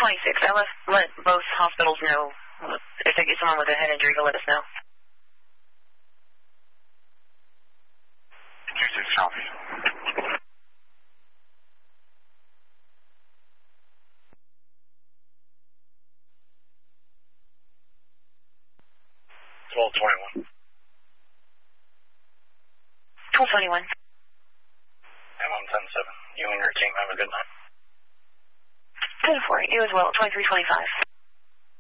26. I let both hospitals know. If they get someone with a head injury, to let us know. 26 copy. Twelve 21. 1221. I'm 10-7. You and your team have a good night. 10-4. You as well. 2325.